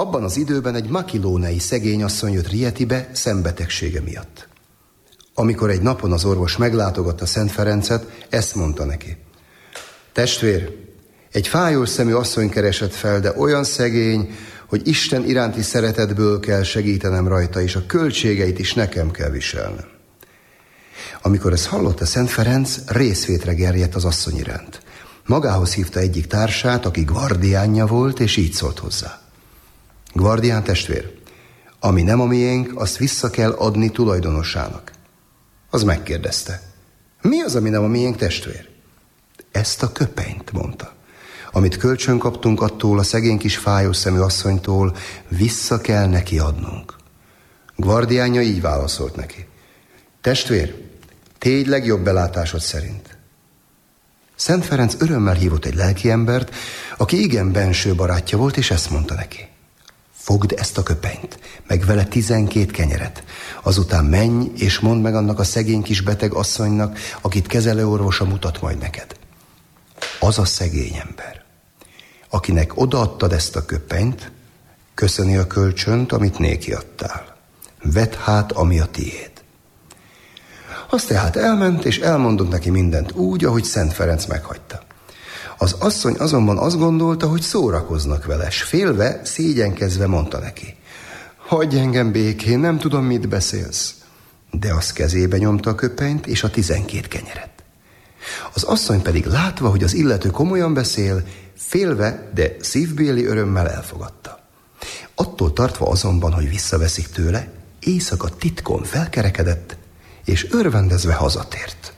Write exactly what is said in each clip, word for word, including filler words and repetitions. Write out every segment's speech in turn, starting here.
Abban az időben egy makilónei szegényasszony jött Rietibe szembetegsége miatt. Amikor egy napon az orvos meglátogatta Szent Ferencet, ezt mondta neki: testvér, egy fájós szemű asszony keresett fel, de olyan szegény, hogy Isten iránti szeretetből kell segítenem rajta, és a költségeit is nekem kell viselnem. Amikor ezt hallotta Szent Ferenc, részvétre gerjedt az asszony iránt. Magához hívta egyik társát, aki gvardiánja volt, és így szólt hozzá: Gvardián testvér, ami nem a miénk, azt vissza kell adni tulajdonosának. Az megkérdezte: mi az, ami nem a miénk, testvér? Ezt a köpenyt, mondta, amit kölcsön kaptunk attól a szegény kis fájós szemű asszonytól, vissza kell neki adnunk. Gvardiánja így válaszolt neki: testvér, tégy legjobb belátásod szerint. Szent Ferenc örömmel hívott egy lelkiembert, aki igen benső barátja volt, és ezt mondta neki: fogd ezt a köpenyt, meg vele tizenkét kenyeret, azután menj, és mondd meg annak a szegény kis beteg asszonynak, akit kezelőorvosa mutat majd neked. Az a szegény ember, akinek odaadtad ezt a köpenyt, köszöni a kölcsönt, amit néki adtál. Vedd hát, ami a tiéd. Az tehát elment, és elmondott neki mindent úgy, ahogy Szent Ferenc meghagyta. Az asszony azonban azt gondolta, hogy szórakoznak vele, s félve, szégyenkezve mondta neki: hagyj engem békén, nem tudom, mit beszélsz. De az kezébe nyomta a köpenyt és a tizenkét kenyeret. Az asszony pedig látva, hogy az illető komolyan beszél, félve, de szívbéli örömmel elfogadta. Attól tartva azonban, hogy visszaveszik tőle, éjszaka titkon felkerekedett, és örvendezve hazatért.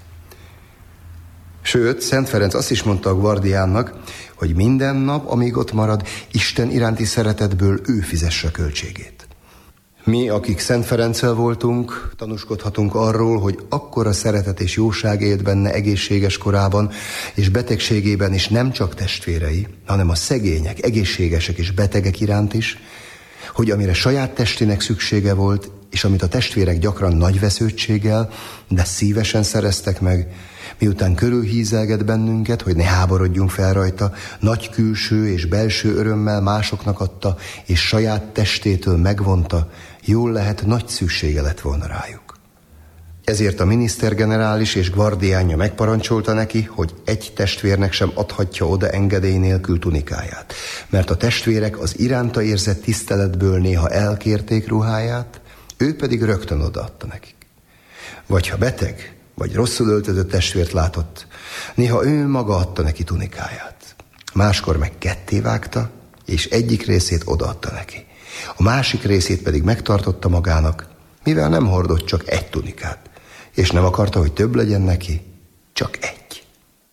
Sőt, Szent Ferenc azt is mondta a gvardiánnak, hogy minden nap, amíg ott marad, Isten iránti szeretetből ő fizesse a költségét. Mi, akik Szent Ferenccel voltunk, tanúskodhatunk arról, hogy akkora szeretet és jóság élt benne egészséges korában, és betegségében is nem csak testvérei, hanem a szegények, egészségesek és betegek iránt is, hogy amire saját testének szüksége volt, és amit a testvérek gyakran nagy vesződtséggel, de szívesen szereztek meg, miután körülhízelget bennünket, hogy ne háborodjunk fel rajta, nagy külső és belső örömmel másoknak adta, és saját testétől megvonta, jól lehet, nagy szüksége lett volna rájuk. Ezért a minisztergenerális és gvardiánja megparancsolta neki, hogy egy testvérnek sem adhatja oda engedély nélkül tunikáját, mert a testvérek az iránta érzett tiszteletből néha elkérték ruháját, ő pedig rögtön odaadta nekik. Vagy ha beteg, vagy rosszul öltözött testvért látott, néha ő maga adta neki tunikáját. Máskor meg ketté vágta, és egyik részét odaadta neki. A másik részét pedig megtartotta magának, mivel nem hordott csak egy tunikát, és nem akarta, hogy több legyen neki, csak egy.